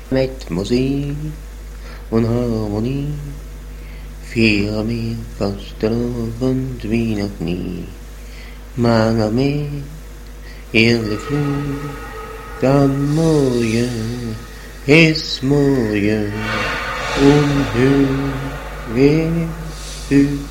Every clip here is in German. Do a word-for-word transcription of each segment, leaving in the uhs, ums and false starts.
Mit Musik und Harmonie feiern wir Fastelavond wie noch nie. Mal mehr, ehrlich Flug, dann morgen ist morgen und hör, wer hört.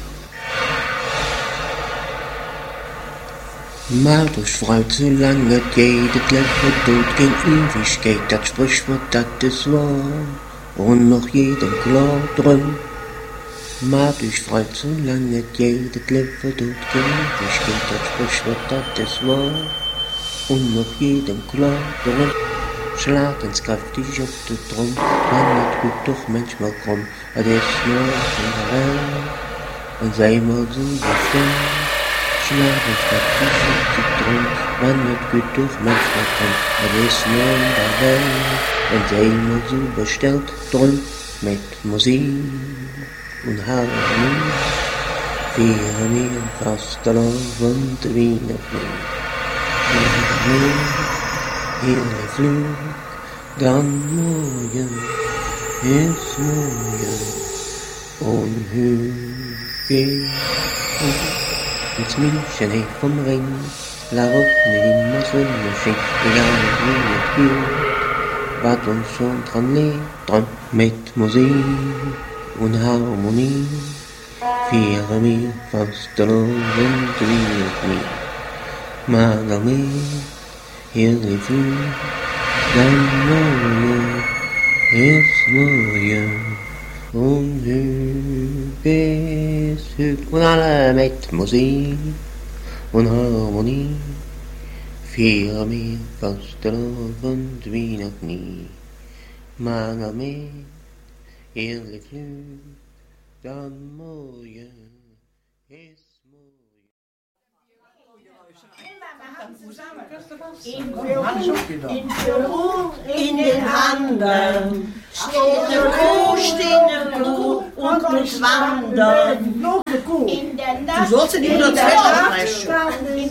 Mal durch Frau zu lange geht, das Leben tot gegen Ewigkeit, das Sprichwort, das ist wahr, und noch jedem klar drin. Mal durch Frau zu lange geht, das Leben tot gegen Ewigkeit, das Sprichwort, das ist wahr, und noch jedem klar drin. Schlag ins kräftig auf den Drum, man wird gut doch manchmal krumm, das ist nur in der Welt, und sei mal so bestimmt. Schlag ins kräftig auf den Drum, man wird gut doch manchmal krumm, das ist nur in der Welt, und sei mal so bestellt drum, mit Musik und Harmonie, feiern wir Fastelavond wie noch nie. Herrlich Flug, dann morgen ist morgen und hör geht ins München hey vom Ring, la Woche immer Sonne schien, egal wie es geht, was uns schon dran liegt, dran mit Musik und Harmonie, feiern wir Fastelavond wie noch nie. Mal mehr, herrlich Flug, dann morgen ist morgen und hör bis hört. Und alle mit Musik und Harmonie feiern wir Fastelavond wie noch nie. Mal mehr, herrlich Flug, dann morgen ist In Peru, in Peru, in den Anden, steht eine Kuh, steht eine Kuh und muss wandern. In der Nacht, du sollst nicht nur das Wetter sprechen.